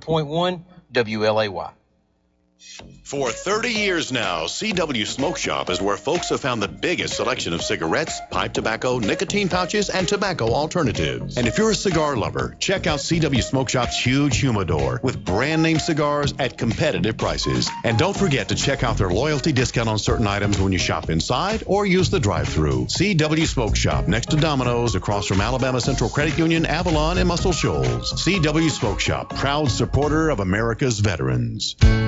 100.1 WLAY. For 30 years now, CW Smoke Shop is where folks have found the biggest selection of cigarettes, pipe tobacco, nicotine pouches, and tobacco alternatives. And if you're a cigar lover, check out CW Smoke Shop's huge humidor with brand name cigars at competitive prices. And don't forget to check out their loyalty discount on certain items when you shop inside or use the drive-thru. CW Smoke Shop, next to Domino's, across from Alabama Central Credit Union, Avalon, and Muscle Shoals. CW Smoke Shop, proud supporter of America's veterans.